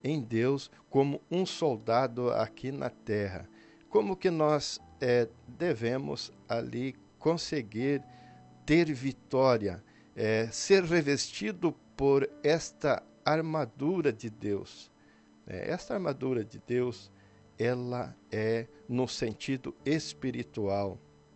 em Deus como um soldado aqui na terra. Como que nós devemos ali conseguir ter vitória, ser revestido por esta armadura de Deus. Esta armadura de Deus, ela é no sentido espiritual.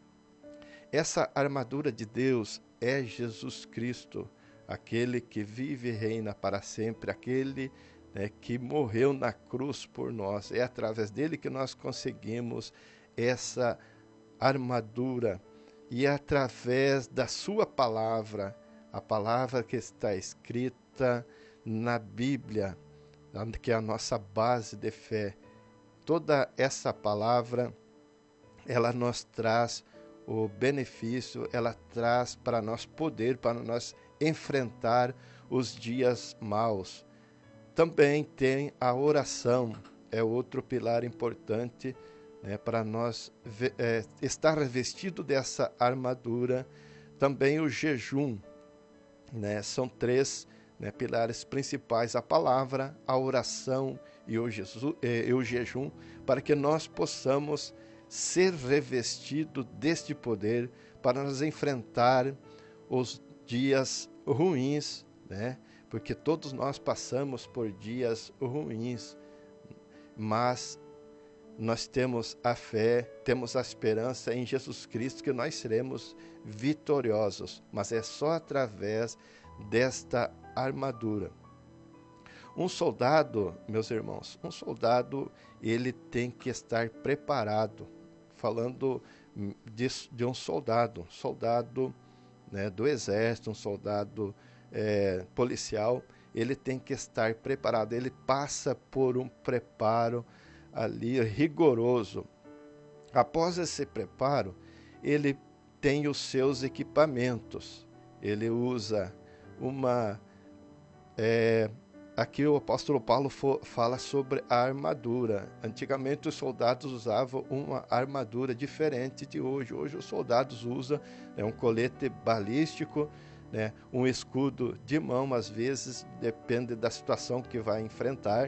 Essa armadura de Deus é Jesus Cristo, aquele que vive e reina para sempre, aquele, né, que morreu na cruz por nós. É através dele que nós conseguimos essa armadura e é através da sua palavra, a palavra que está escrita na Bíblia, que é a nossa base de fé. Toda essa palavra, ela nos traz o benefício, ela traz para nós poder, para nós enfrentar os dias maus. Também tem a oração, é outro pilar importante, né, para nós estar revestido dessa armadura. Também o jejum, né, são três, né, pilares principais: a palavra, a oração e o jejum, para que nós possamos ser revestidos deste poder para nos enfrentar os dias ruins, né? Porque todos nós passamos por dias ruins, mas nós temos a fé, temos a esperança em Jesus Cristo que nós seremos vitoriosos, mas é só através desta armadura. Um soldado, meus irmãos, um soldado, ele tem que estar preparado. Falando de um soldado, né, do exército, um soldado policial, ele tem que estar preparado. Ele passa por um preparo ali rigoroso. Após esse preparo, ele tem os seus equipamentos. Ele usa uma... Aqui o apóstolo Paulo fala sobre a armadura. Antigamente os soldados usavam uma armadura diferente de hoje. Hoje os soldados usam, né, um colete balístico, né, um escudo de mão, às vezes, depende da situação que vai enfrentar.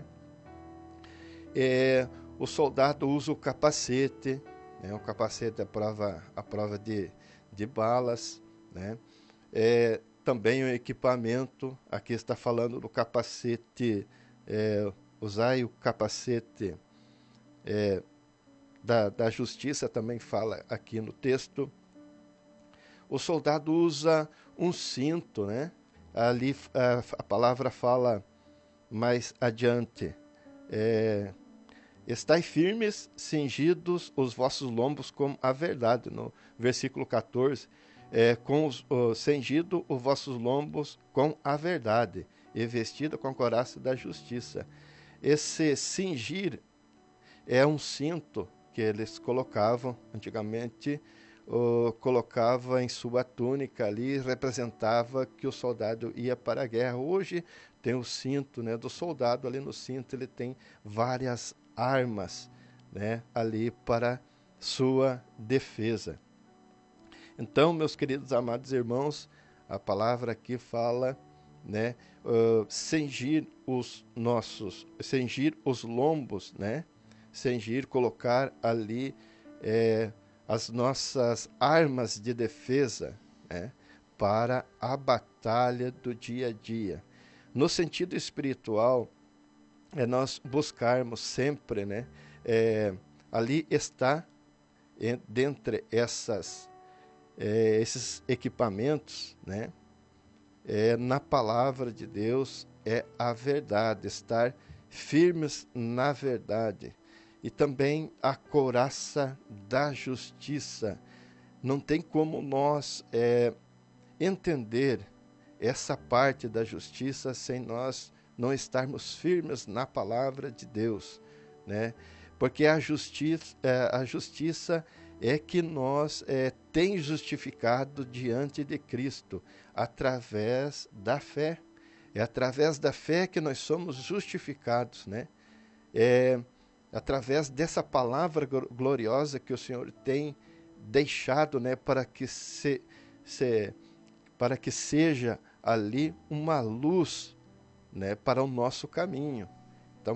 O soldado usa o capacete, né, o capacete à prova de balas, né? Também o equipamento, aqui está falando do capacete, usai o capacete da justiça, também fala aqui no texto. O soldado usa um cinto, né? Ali a palavra fala mais adiante, estai firmes, cingidos os vossos lombos com a verdade, no versículo 14, cingido os vossos lombos com a verdade, e vestido com a couraça da justiça. Esse cingir é um cinto que eles colocavam antigamente, colocava em sua túnica ali, representava que o soldado ia para a guerra. Hoje tem o cinto, né, do soldado. Ali no cinto ele tem várias armas, né, ali para sua defesa. Então, meus queridos amados irmãos, a palavra aqui fala, né, cingir os lombos, né, cingir, colocar ali as nossas armas de defesa, né, para a batalha do dia a dia. No sentido espiritual, é nós buscarmos sempre, né, ali está, dentre esses equipamentos, né, na palavra de Deus, é a verdade, estar firmes na verdade. E também a couraça da justiça. Não tem como nós entender essa parte da justiça sem nós não estarmos firmes na palavra de Deus, né? Porque a justiça é que nós tem justificado diante de Cristo através da fé. É através da fé que nós somos justificados, né? Através dessa palavra gloriosa que o Senhor tem deixado, né, para que seja ali uma luz, né, para o nosso caminho.